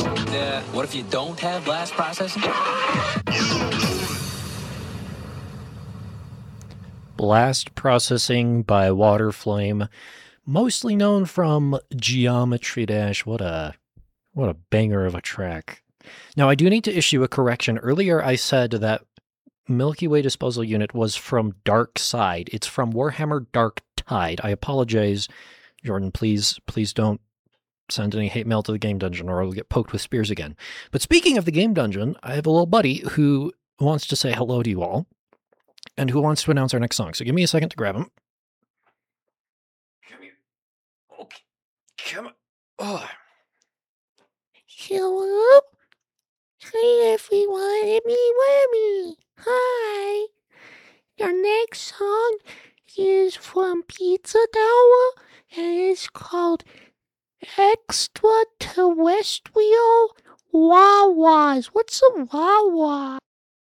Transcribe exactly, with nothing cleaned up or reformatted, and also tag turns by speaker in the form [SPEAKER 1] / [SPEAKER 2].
[SPEAKER 1] Yeah, what if you don't have blast processing?
[SPEAKER 2] Blast Processing by Waterflame, mostly known from Geometry Dash. What a what a banger of a track. Now, I do need to issue a correction. Earlier, I said that Milky Way Disposal Unit was from Dark Side. It's from Warhammer Dark Tide. I apologize, Jordan. Please, please don't send any hate mail to the game dungeon or I'll get poked with spears again. But speaking of the game dungeon, I have a little buddy who wants to say hello to you all and who wants to announce our next song. So give me a second to grab him. Come here. Okay. Come on. Oh.
[SPEAKER 3] Hello? Hi everyone, it's me, Wormy. Hi. Your next song is from Pizza Tower and it's called Extraterrestrial Wawas. What's a Wawa?